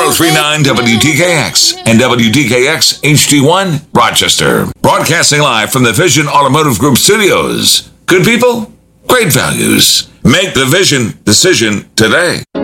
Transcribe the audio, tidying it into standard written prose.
1039 WDKX and WDKX HD1 Rochester. Broadcasting live from the Vision Automotive Group studios. Good people, great values. Make the Vision decision today.